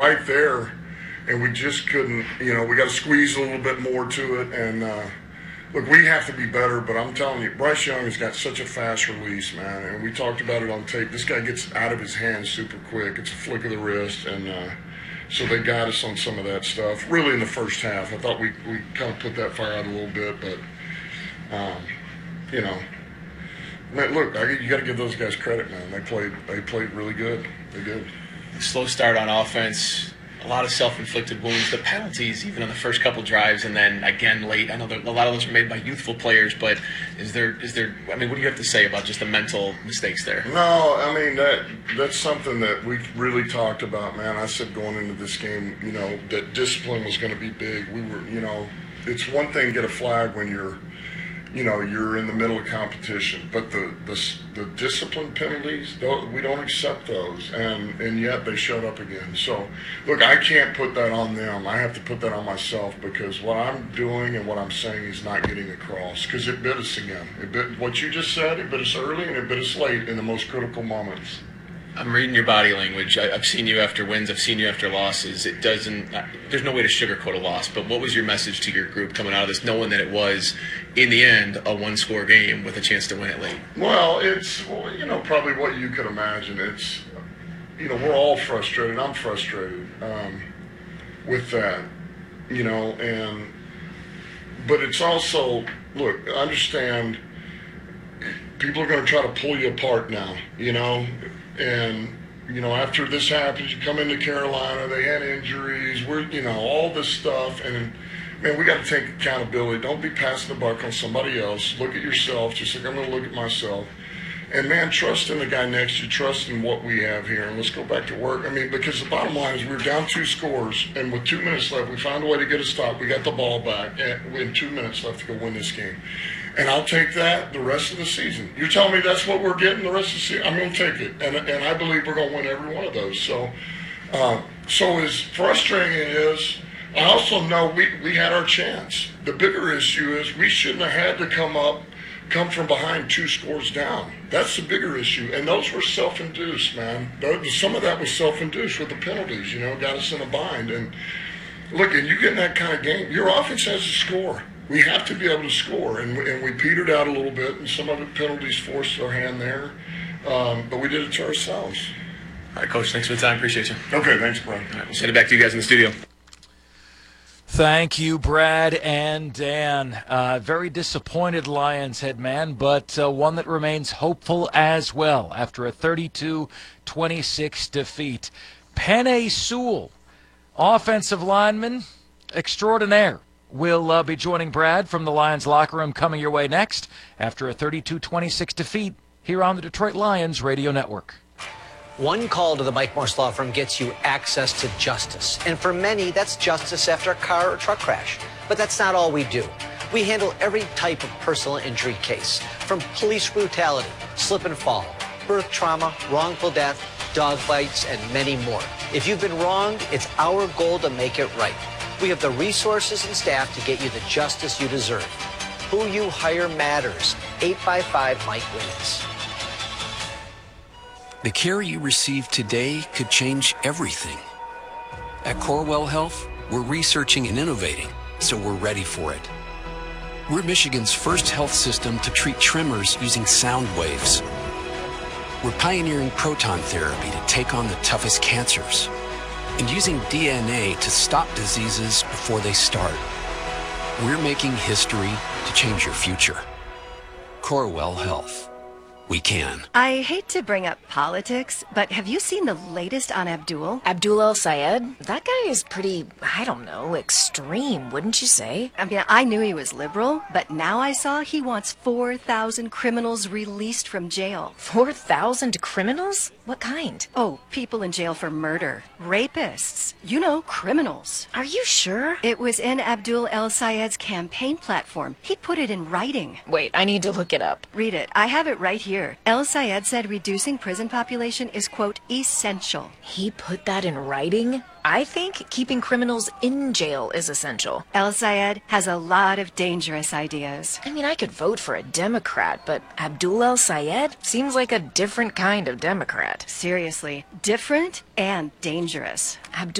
right there, and we just couldn't. We got to squeeze a little bit more to it, and look, we have to be better. But I'm telling you, Bryce Young has got such a fast release, man, and we talked about it on tape. This guy gets out of his hands super quick. It's a flick of the wrist, and so they got us on some of that stuff. Really, in the first half, I thought we kind of put that fire out a little bit, but man, look, you got to give those guys credit, man. They played really good. They did. Slow start on offense, a lot of self-inflicted wounds, the penalties even on the first couple drives, and then again late. I know that a lot of those were made by youthful players, but is there? I mean, what do you have to say about just the mental mistakes there? No, I mean that's something that we really talked about, man. I said going into this game, that discipline was going to be big. We were, it's one thing to get a flag when you're in the middle of competition, but the discipline penalties, we don't accept those, and yet they showed up again. So, look, I can't put that on them. I have to put that on myself, because what I'm doing and what I'm saying is not getting across, because it bit us again. What you just said, it bit us early and it bit us late in the most critical moments. I'm reading your body language. I've seen you after wins. I've seen you after losses. There's no way to sugarcoat a loss, but what was your message to your group coming out of this, knowing that it was, in the end, a one-score game with a chance to win it late? Well, it's, probably what you could imagine. It's, we're all frustrated. I'm frustrated with that, but it's also, look, understand, people are going to try to pull you apart now, and, after this happens, you come into Carolina, they had injuries, all this stuff, and, man, we got to take accountability. Don't be passing the buck on somebody else. Look at yourself, just like I'm going to look at myself. And, man, trust in the guy next to you, trust in what we have here, and let's go back to work. I mean, because the bottom line is we were down 2 scores, and with 2 minutes left, we found a way to get a stop. We got the ball back, and we had 2 minutes left to go win this game. And I'll take that the rest of the season. You're telling me that's what we're getting the rest of the season? I'm going to take it. And I believe we're going to win every one of those. So as frustrating it is, I also know we had our chance. The bigger issue is we shouldn't have had to come from behind 2 scores down. That's the bigger issue. And those were self-induced, man. Some of that was self-induced with the penalties, got us in a bind. And look, and you get in that kind of game, your offense has to score. We have to be able to score, and we petered out a little bit, and some of the penalties forced our hand there, but we did it to ourselves. All right, Coach, thanks for the time. Appreciate you. Okay, thanks, Brad. All right, we'll send it back to you guys in the studio. Thank you, Brad and Dan. Very disappointed Lions head man, but one that remains hopeful as well after a 32-26 defeat. Penei Sewell, offensive lineman extraordinaire, will be joining Brad from the Lions locker room coming your way next after a 32-26 defeat here on the Detroit Lions Radio Network. One call to the Mike Morse Law Firm gets you access to justice. And for many, that's justice after a car or truck crash. But that's not all we do. We handle every type of personal injury case, from police brutality, slip and fall, birth trauma, wrongful death, dog bites, and many more. If you've been wronged, it's our goal to make it right. We have the resources and staff to get you the justice you deserve. Who you hire matters. 855-MIKE-WINS. The care you receive today could change everything. At Corewell Health, we're researching and innovating, so we're ready for it. We're Michigan's first health system to treat tremors using sound waves. We're pioneering proton therapy to take on the toughest cancers, and using DNA to stop diseases before they start. We're making history to change your future. Corewell Health. We can. I hate to bring up politics, but have you seen the latest on Abdul? Abdul El-Sayed? That guy is pretty, extreme, wouldn't you say? I mean, I knew he was liberal, but now I saw he wants 4,000 criminals released from jail. 4,000 criminals? What kind? Oh, people in jail for murder. Rapists. Criminals. Are you sure? It was in Abdul El-Sayed's campaign platform. He put it in writing. Wait, I need to look it up. Read it. I have it right here. El-Sayed said reducing prison population is, quote, essential. He put that in writing? I think keeping criminals in jail is essential. El-Sayed has a lot of dangerous ideas. I mean, I could vote for a Democrat, but Abdul El-Sayed seems like a different kind of Democrat. Seriously, different and dangerous. Abdul